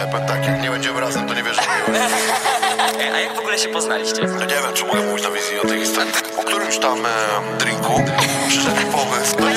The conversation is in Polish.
Ja powiem tak, jak nie będziemy razem, to nie wierzę w miłość. A jak w ogóle się poznaliście? No nie wiem, czy mogę mówić na wizji o tej historii. Po którymś tam drinku przyszedł pomysł.